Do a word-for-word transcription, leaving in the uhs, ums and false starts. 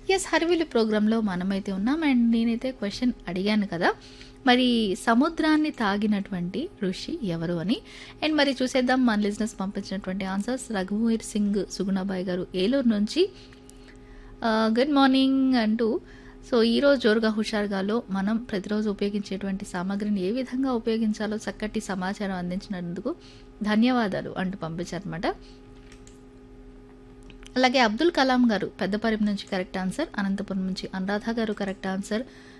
Yes హరివిలు ప్రోగ్రాంలో మనమైతే ఉన్నాం అండ్ నేనైతే క్వశ్చన్ అడిగాను కదా మరి సముద్రాన్ని తాగినటువంటి ఋషి ఎవరు అని అండ్ మరి చూసేద్దాం మన లిజినెస్ పంపించినటువంటి ఆన్సర్స్. రఘువీర్ సింగ్ సుగుణాబాయి గారు ఏలూరు నుంచి గుడ్ మార్నింగ్ అంటూ సో ఈరోజు జోరుగా హుషారుగాలో మనం ప్రతిరోజు ఉపయోగించేటువంటి సామాగ్రిని ఏ విధంగా ఉపయోగించాలో చక్కటి సమాచారం అందించినందుకు ధన్యవాదాలు అంటూ పంపించారనమాట. అలాగే అబ్దుల్ కలాం గారు పెద్దపరిమి నుంచి కరెక్ట్ ఆన్సర్, అనంతపురం నుంచి అనురాధ గారు కరెక్ట్ ఆన్సర్,